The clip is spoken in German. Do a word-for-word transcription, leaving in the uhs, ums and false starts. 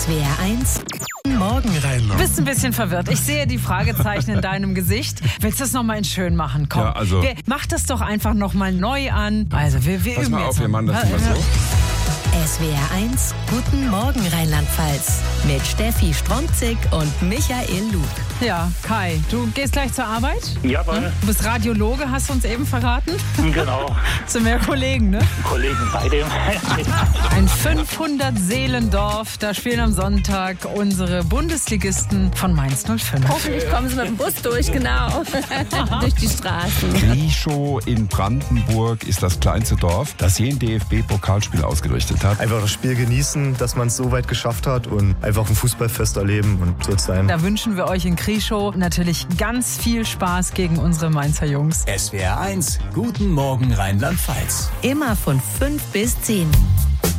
S W R eins Morgen Rheinland. Du bist ein bisschen verwirrt. Ich sehe die Fragezeichen in deinem Gesicht. Willst du das nochmal in schön machen? Komm, Ja, also- wir, mach das doch einfach nochmal neu an. Also wir, wir Pass üben mal jetzt auf, wir noch. machen das immer so. S W R eins Guten Morgen Rheinland-Pfalz. Mit Steffi Stromzig und Michael Lug. Ja, Kai, du gehst gleich zur Arbeit? Jawohl, Du bist Radiologe, hast du uns eben verraten? genau. Sind mehr Kollegen, ne? Kollegen bei dem. Ein fünfhundert-Seelendorf. Da spielen am Sonntag unsere Bundesligisten von Mainz null fünf. Hoffentlich kommen sie mit dem Bus durch, genau. durch die Straßen. Krieschow in Brandenburg ist das kleinste Dorf, das je ein D F B-Pokalspiel ausgerichtet hat. Einfach das Spiel genießen, dass man es so weit geschafft hat und einfach ein Fußballfest erleben und so sein. Da wünschen wir euch in Krieschow natürlich ganz viel Spaß gegen unsere Mainzer Jungs. S W R eins, Guten Morgen Rheinland-Pfalz. Immer von fünf bis zehn.